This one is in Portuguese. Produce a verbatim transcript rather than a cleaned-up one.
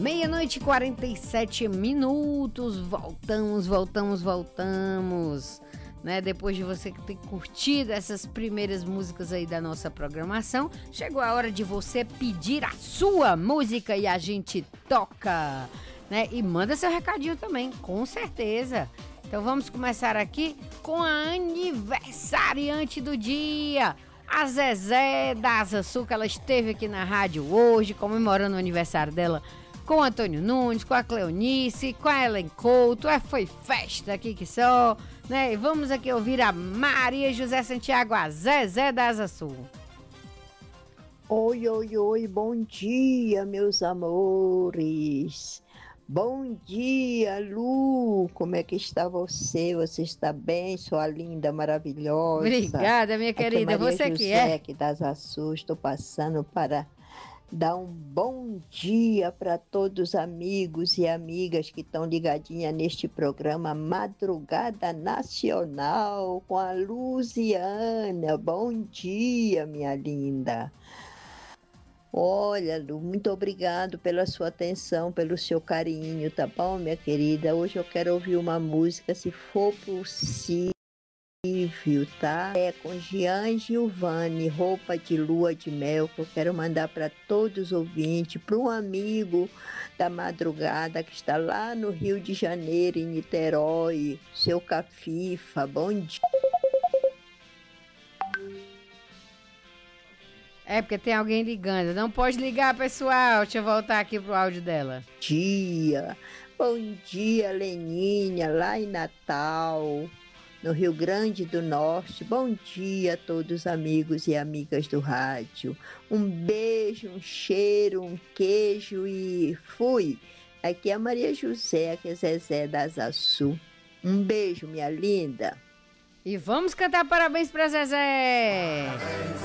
Meia-noite e quarenta e sete minutos. Voltamos, voltamos, voltamos. Né? Depois de você ter curtido essas primeiras músicas aí da nossa programação, chegou a hora de você pedir a sua música e a gente toca. Né? E manda seu recadinho também, com certeza. Então vamos começar aqui com a aniversariante do dia, a Zezé da Asa Sul, que ela esteve aqui na rádio hoje, comemorando o aniversário dela com o Antônio Nunes, com a Cleonice, com a Ellen Couto. É, foi festa aqui que só, né? E vamos aqui ouvir a Maria José Santiago, a Zezé da Asa Sul. Oi, oi, oi, bom dia, meus amores. Bom dia, Lu, como é que está você? Você está bem, sua linda, maravilhosa? Obrigada, minha querida, aqui é Maria você José, que é. aqui das Açu, estou passando para dar um bom dia para todos os amigos e amigas que estão ligadinhas neste programa Madrugada Nacional com a Luziana. Bom dia, minha linda. Olha, Lu, muito obrigado pela sua atenção, pelo seu carinho, tá bom, minha querida? Hoje eu quero ouvir uma música, se for possível, tá? É com Jean Giovanni, Roupa de Lua de Mel, que eu quero mandar para todos os ouvintes, para um amigo da madrugada que está lá no Rio de Janeiro, em Niterói, seu Cafifa. Bom dia. É, porque tem alguém ligando. Não pode ligar, pessoal. Deixa eu voltar aqui pro áudio dela. Dia. Bom dia, Leninha, lá em Natal, no Rio Grande do Norte. Bom dia a todos os amigos e amigas do rádio. Um beijo, um cheiro, um queijo e fui. Aqui é a Maria José, aqui é Zezé das Açu. Um beijo, minha linda. E vamos cantar parabéns pra Zezé.